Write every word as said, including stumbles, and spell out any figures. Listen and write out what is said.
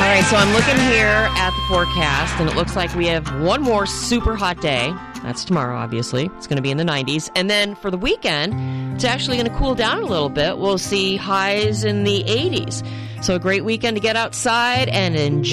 right, so I'm looking here at the forecast, and it looks like we have one more super hot day. That's tomorrow, obviously. It's going to be in the nineties. And then for the weekend, it's actually going to cool down a little bit. We'll see highs in the eighties. So a great weekend to get outside and enjoy.